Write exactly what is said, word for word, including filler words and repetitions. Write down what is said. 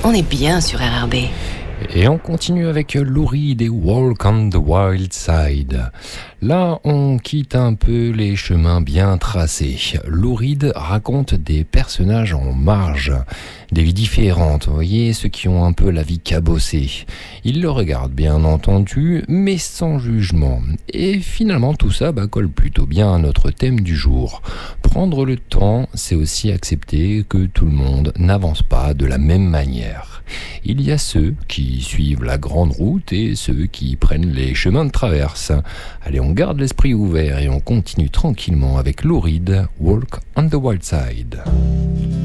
On est bien sur R R B. Et on continue avec Lou Reed et Walk on the Wild Side. Là, on quitte un peu les chemins bien tracés. Lou Reed raconte des personnages en marge, des vies différentes, vous voyez, ceux qui ont un peu la vie cabossée. Il le regarde bien entendu, mais sans jugement. Et finalement, tout ça bah, colle plutôt bien à notre thème du jour. Prendre le temps, c'est aussi accepter que tout le monde n'avance pas de la même manière. Il y a ceux qui suivent la grande route et ceux qui prennent les chemins de traverse. Allez, on garde l'esprit ouvert et on continue tranquillement avec Lou Reed, Walk on the Wild Side.